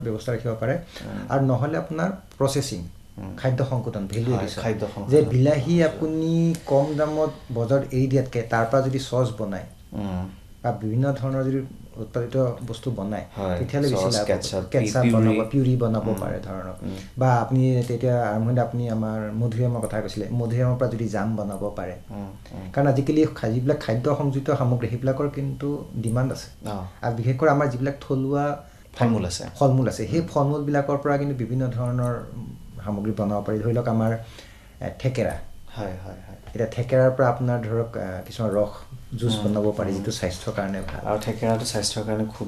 ব্যৱস্থা ৰাখিব পাৰে আৰু নহলে আপোনাৰ প্ৰসেসিং খাদ্য সংকোধন ভ্যালু এডিশন যে বিলাহী আপুনি কম দামত বজাৰত এৰি দিয়াতকে তাৰ পৰা যদি সস বনায় বা বিভিন্ন ধৰণৰ যদি উৎপাদিত বস্তু বনায় তেতিয়াহ'লে বেছি লাভ কেটচাপ বনাব পিউৰি বনাব পাৰে ধৰণৰ বা আপুনি তেতিয়া আৰম্ভণিতে আপুনি আমাৰ মধুৰিআমৰ কথা কৈছিলে মধুৰিআমৰ পৰা যদি জাম বনাব পাৰে কাৰণ আজিকালি যিবিলাক খাদ্য সংযুক্ত সামগ্ৰী সেইবিলাকৰ কিন্তু ডিমাণ্ড আছে আৰু বিশেষকৈ আমাৰ যিবিলাক থলুৱা ফলমূল আছে সেই ফলমূলবিলাকৰ পৰা কিন্তু বিভিন্ন ধৰণৰ সামগ্ৰী বনাব পাৰি ধৰি লওক আমাৰ ঠেকেৰা এটা ঠেকেৰাৰ পৰা আপোনাৰ ধৰক কিছুমান ৰস জুচ বনাব পাৰি যেটো স্বাস্থ্যৰ কাৰণে ভাল আৰু ঠেকেৰাটো স্বাস্থ্যৰ কাৰণে খুব